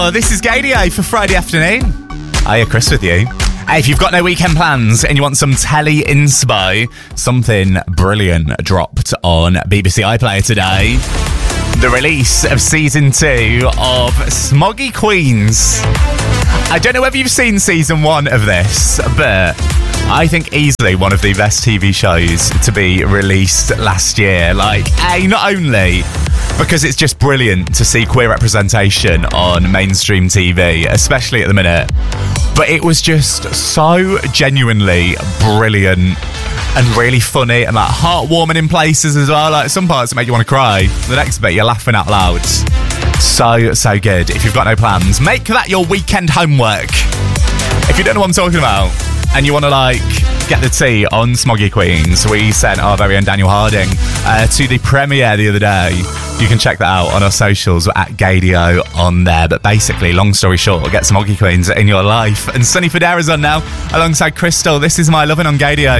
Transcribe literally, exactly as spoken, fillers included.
Oh, this is Gaydio for Friday afternoon. Hiya, Chris with you. Hey, if you've got no weekend plans and you want some telly inspo, something brilliant dropped on B B C iPlayer today. The release of season two of Smoggy Queens. I don't know whether you've seen season one of this, but I think easily one of the best T V shows to be released last year. Like, A, not only because it's just brilliant to see queer representation on mainstream T V, especially at the minute, but it was just so genuinely brilliant and really funny and like heartwarming in places as well. Like some parts that make you want to cry, the next bit you're laughing out loud. So, so good. If you've got no plans, make that your weekend homework. If you don't know what I'm talking about and you want to like get the tea on Smoggy Queens, we sent our very own Daniel Harding uh, to the premiere the other day. You can check that out on our socials at Gaydio on there. But basically, long story short, get Smoggy Queens in your life. And Sunny Fodera's on now alongside Crystal. This is My Lovin' on Gaydio.